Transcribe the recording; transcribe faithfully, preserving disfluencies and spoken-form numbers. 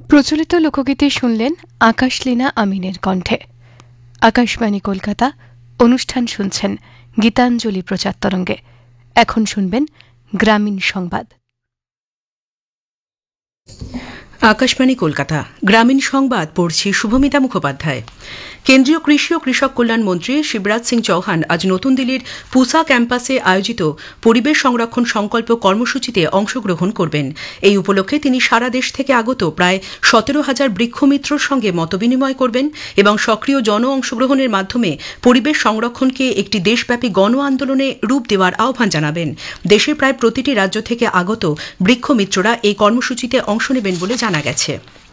প্রচলিত লোকগীতি শুনলেন আকাশলীনা আমিনের কণ্ঠে। আকাশবাণী কলকাতা, অনুষ্ঠান শুনছেন গীতাঞ্জলি প্রচার তরঙ্গে। এখন শুনবেন গ্রামীণ সংবাদ। আকাশবাণী কলকাতা, গ্রামীণ সংবাদ পড়ছি শুভমিতা মুখোপাধ্যায়। কেন্দ্রীয় কৃষি ও কৃষক কল্যাণ মন্ত্রী শিবরাজ সিং চৌহান আজ নতুন দিল্লির পুসা ক্যাম্পাসে আয়োজিত পরিবেশ সংরক্ষণ সংকল্প কর্মসূচিতে অংশগ্রহণ করবেন। এই উপলক্ষে তিনি সারা দেশ থেকে আগত প্রায় সতেরো হাজার বৃক্ষমিত্রর সঙ্গে মতবিনিময় করবেন এবং সক্রিয় জন অংশগ্রহণের মাধ্যমে পরিবেশ সংরক্ষণকে একটি দেশব্যাপী গণ আন্দোলনে রূপ দেওয়ার আহ্বান জানাবেন। দেশের প্রায় প্রতিটি রাজ্য থেকে আগত বৃক্ষমিত্ররা এই কর্মসূচিতে অংশ নেবেন বলে জানা গেছে।